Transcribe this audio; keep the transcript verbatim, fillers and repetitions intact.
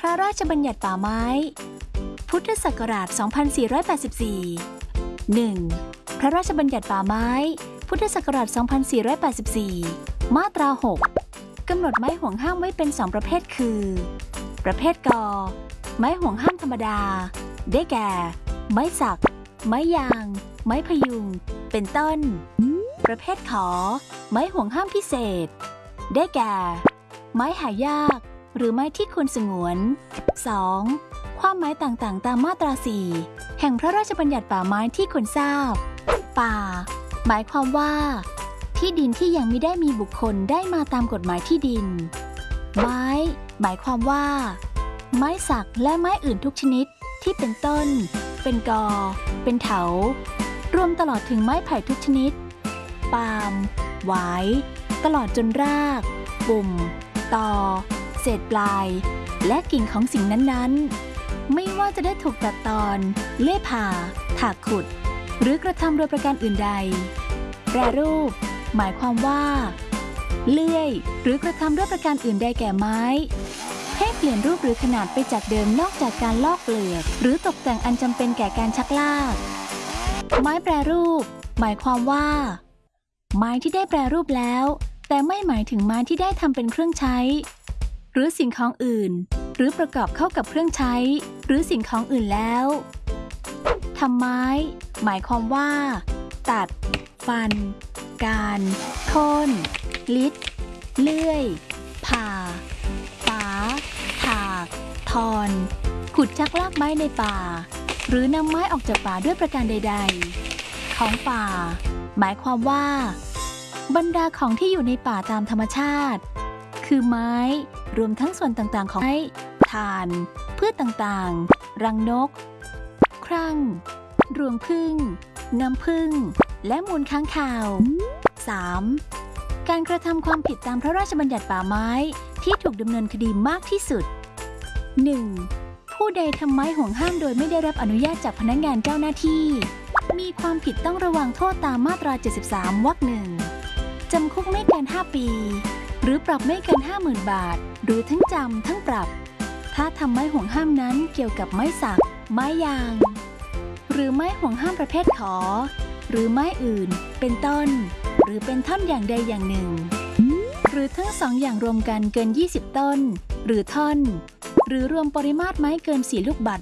พระราชบัญญัติป่าไม้พุทธศักราช สองพันสี่ร้อยแปดสิบสี่ หนึ่ง. พระราชบัญญัติป่าไม้พุทธศักราช สองพันสี่ร้อยแปดสิบสี่ มาตรา หก กำหนดไม้ห่วงห้ามไว้เป็นสองประเภทคือประเภทกอไม้ห่วงห้ามธรรมดาได้แก่ไม้สักไม้ยางไม้พยุงเป็นต้นประเภทขอไม้ห่วงห้ามพิเศษได้แก่ไม้หายากหรือไม้ที่ควรสงวน สอง. ความหมายต่างๆตามมาตรา สี่ แห่งพระราชบัญญัติป่าไม้ที่ควรทราบป่าหมายความว่าที่ดินที่ยังมิได้มีบุคคลได้มาตามกฎหมายที่ดินไม้หมายความว่าไม้สักและไม้อื่นทุกชนิดที่เป็นต้นเป็นกอเป็นเถารวมตลอดถึงไม้ไผ่ทุกชนิดปาล์มหวายตลอดจนรากปุ่มตอเศษปลายและกิ่งของสิ่งนั้นๆไม่ว่าจะได้ถูกตัดตอนเลื่อยผ่าถากขุดหรือกระทำโดยประการอื่นใดแปรรูปหมายความว่าเลื่อยหรือกระทำด้วยประการอื่นใดแก่ไม้ให้เปลี่ยนรูปหรือขนาดไปจากเดิมนอกจากการลอกเปลือกหรือตกแต่งอันจำเป็นแก่การชักลากไม้แปรรูปหมายความว่าไม้ที่ได้แปรรูปแล้วแต่ไม่หมายถึงไม้ที่ได้ทำเป็นเครื่องใช้หรือสิ่งของอื่นหรือประกอบเข้ากับเครื่องใช้หรือสิ่งของอื่นแล้วทำไม้หมายความว่าตัดฟันการโค่นลิดเลื่อยผ่าฝาถากทอนขุดชักลากไม้ในป่าหรือนำไม้ออกจากป่าด้วยประการใดๆของป่าหมายความว่าบรรดาของที่อยู่ในป่าตามธรรมชาติคือไม้รวมทั้งส่วนต่างๆของไม้ถ่านพืชต่างๆรังนกครั่งรวงผึ้งน้ำผึ้งและมูลค้างคาว สาม. การกระทำความผิดตามพระราชบัญญัติป่าไม้ที่ถูกดำเนินคดีมากที่สุด หนึ่ง. ผู้ใดทำไม้ห่วงห้ามโดยไม่ได้รับอนุญาตจากพนักงานเจ้าหน้าที่มีความผิดต้องระวังโทษตามมาตรา เจ็ดสิบสาม วรรคหนึ่งจำคุกไม่เกินห้าปีหรือปรับไม่เกิน ห้าหมื่น บาทหรือทั้งจำทั้งปรับถ้าทำไม้ห่วงห้ามนั้นเกี่ยวกับไม้สักไม้ยางหรือไม้ห่วงห้ามประเภทขอหรือไม้อื่นเป็นต้นหรือเป็นท่อนอย่างใดอย่างหนึ่งหรือทั้งสองอย่างรวมกันเกินยี่สิบต้นหรือท่อนหรือรวมปริมาตรไม้เกินสี่ลูกบาศก์